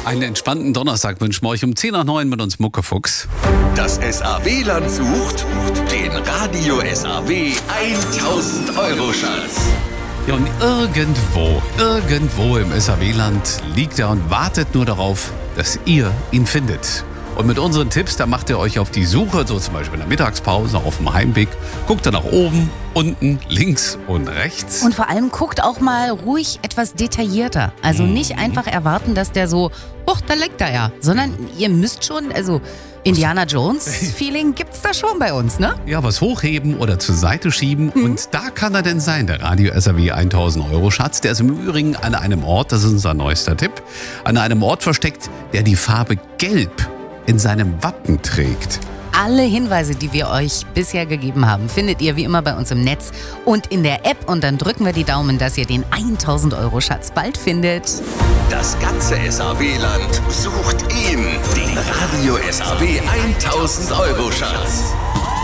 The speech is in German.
Einen entspannten Donnerstag wünschen wir euch um 10 nach 9 mit uns Muckefuchs. Das SAW-Land sucht den Radio SAW 1000-Euro-Schatz. Ja, und irgendwo im SAW-Land liegt er und wartet nur darauf, dass ihr ihn findet. Und mit unseren Tipps, da macht ihr euch auf die Suche, so zum Beispiel in der Mittagspause, auf dem Heimweg. Guckt ihr nach oben, unten, links und rechts. Und vor allem guckt auch mal ruhig etwas detaillierter. Also nicht einfach erwarten, dass der so, da liegt er ja. Sondern ihr müsst schon, also Indiana Jones-Feeling gibt's da schon bei uns, ne? Ja, was hochheben oder zur Seite schieben. Und da kann er denn sein, der Radio SAW 1000-Euro-Schatz. Der ist im Übrigen an einem Ort, das ist unser neuester Tipp, an einem Ort versteckt, der die Farbe Gelb in seinem Wappen trägt. Alle Hinweise, die wir euch bisher gegeben haben, findet ihr wie immer bei uns im Netz und in der App. Und dann drücken wir die Daumen, dass ihr den 1000-Euro-Schatz bald findet. Das ganze SAW-Land sucht ihn, den Radio SAW 1000-Euro-Schatz.